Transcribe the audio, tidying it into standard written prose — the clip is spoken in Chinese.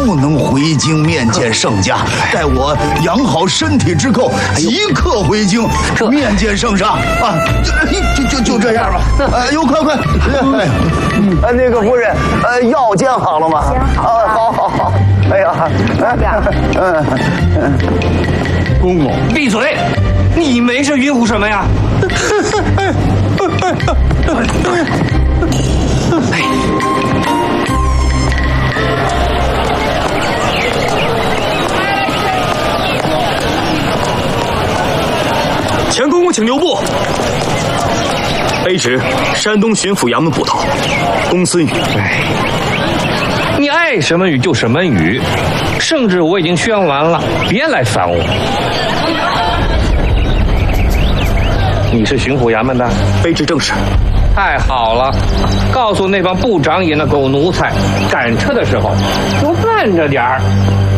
不能回京面见圣驾，待我养好身体之后，即刻回京面见圣上啊！就这样吧。哎呦，快！ 那个夫人，药煎好了吗？好。哎呀， 公公， 闭嘴！你没事晕乎什么呀？ 前公公请留步。卑职山东巡抚衙门捕头公孙羽。 你爱什么语就什么语，圣旨我已经宣完了，别来烦我。你是巡抚衙门的？ 卑职正是。 太好了，告诉那帮不长眼的狗奴才，赶车的时候多慢着点儿。